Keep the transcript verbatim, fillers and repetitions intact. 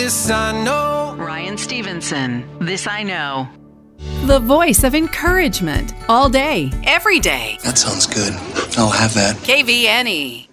This I know. Ryan Stevenson, This I Know. The voice of encouragement all day, every day. That sounds good. I'll have that. K V N E.